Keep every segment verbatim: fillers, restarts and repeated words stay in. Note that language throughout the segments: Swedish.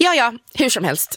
Ja, ja, hur som helst.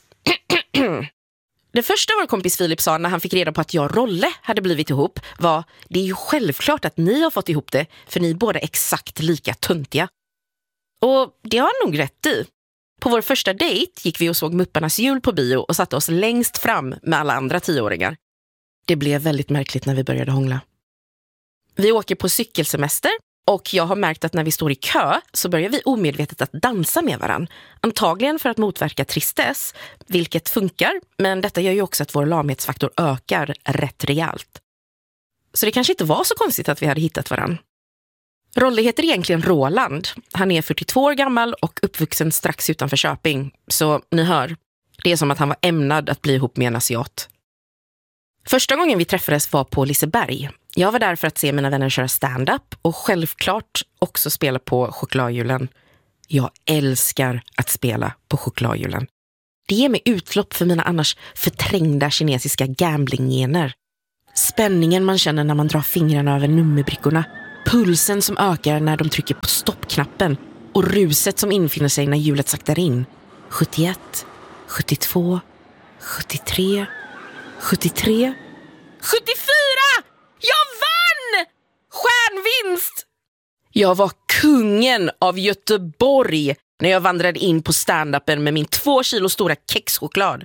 Det första vår kompis Filip sa när han fick reda på att jag och Rolle hade blivit ihop var: det är ju självklart att ni har fått ihop det, för ni är båda exakt lika töntiga. Och det har han nog rätt i. På vår första dejt gick vi och såg Mupparnas jul på bio och satte oss längst fram med alla andra tioåringar. Det blev väldigt märkligt när vi började hångla. Vi åker på cykelsemester och jag har märkt att när vi står i kö så börjar vi omedvetet att dansa med varann. Antagligen för att motverka tristess, vilket funkar, men detta gör ju också att vår lamhetsfaktor ökar rätt rejält. Så det kanske inte var så konstigt att vi hade hittat varann. Rolle heter egentligen Roland. Han är fyrtiotvå år gammal och uppvuxen strax utanför Köping. Så ni hör, det är som att han var ämnad att bli ihop med en asiat. Första gången vi träffades var på Liseberg. Jag var där för att se mina vänner köra stand-up och självklart också spela på chokladhjulen. Jag älskar att spela på chokladhjulen. Det ger mig utlopp för mina annars förträngda kinesiska gambling-gener. Spänningen man känner när man drar fingrarna över nummerbrickorna. Pulsen som ökar när de trycker på stoppknappen och ruset som infinner sig när hjulet saktar in. sjuttioett, sjuttiotvå, sjuttiotre, sjuttiotre, sjuttiofyra! Jag vann! Stjärnvinst! Jag var kungen av Göteborg när jag vandrade in på stand-upen med min två kilo stora kexchoklad.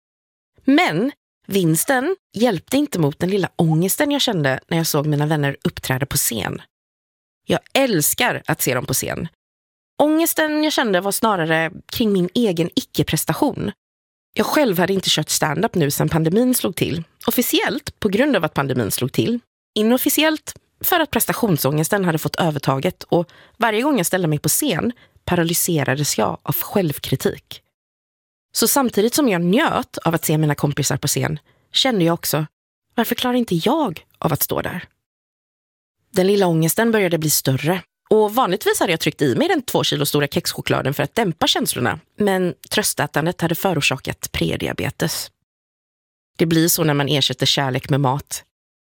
Men vinsten hjälpte inte mot den lilla ångesten jag kände när jag såg mina vänner uppträda på scen. Jag älskar att se dem på scen. Ångesten jag kände var snarare kring min egen icke-prestation. Jag själv hade inte kört stand-up nu sedan pandemin slog till. Officiellt på grund av att pandemin slog till. Inofficiellt för att prestationsångesten hade fått övertaget, och varje gång jag ställde mig på scen paralyserades jag av självkritik. Så samtidigt som jag njöt av att se mina kompisar på scen kände jag också: varför klarar inte jag av att stå där? Den lilla ångesten började bli större, och vanligtvis hade jag tryckt i mig den två kilo stora kexchokladen för att dämpa känslorna, men tröstätandet hade förorsakat prediabetes. Det blir så när man ersätter kärlek med mat.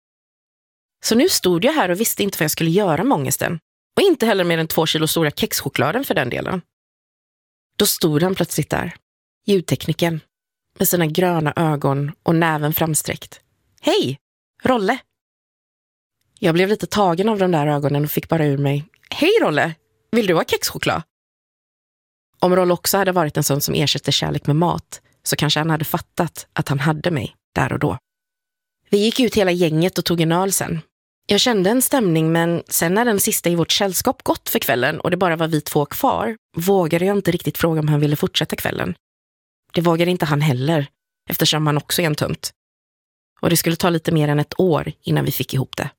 Så nu stod jag här och visste inte vad jag skulle göra med ångesten, och inte heller med den två kilo stora kexchokladen för den delen. Då stod han plötsligt där, ljudtekniken, med sina gröna ögon och näven framsträckt. Hej, Rolle! Jag blev lite tagen av de där ögonen och fick bara ur mig: hej Rolle, vill du ha kexchoklad? Om Rolle också hade varit en sån som ersätter kärlek med mat, så kanske han hade fattat att han hade mig där och då. Vi gick ut hela gänget och tog en öl sen. Jag kände en stämning, men sen när den sista i vårt sällskap gått för kvällen och det bara var vi två kvar, vågade jag inte riktigt fråga om han ville fortsätta kvällen. Det vågade inte han heller, eftersom han också är en tönt. Och det skulle ta lite mer än ett år innan vi fick ihop det.